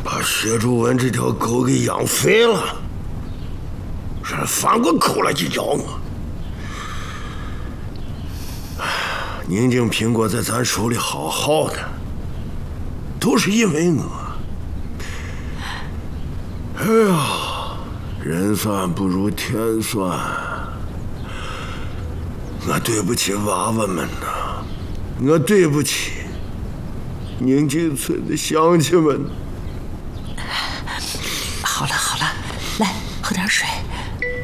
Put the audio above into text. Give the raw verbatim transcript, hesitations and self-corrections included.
把薛竹文这条狗给养肥了，还反过口来去咬我。宁静苹果在咱手里好好的，都是因为我。哎呀，人算不如天算，我对不起娃娃们呐，我对不起宁静村的乡亲们。 好了好了，来喝点水。